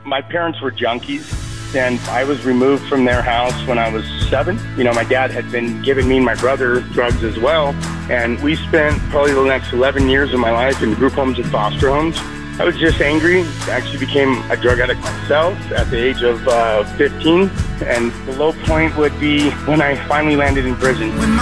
My parents were junkies, and I was removed from their house when I was 7. You know, my dad had been giving me and my brother drugs as well, and we spent probably the next 11 years of my life in group homes and foster homes. I was just angry. I actually became a drug addict myself at the age of 15, and the low point would be when I finally landed in prison.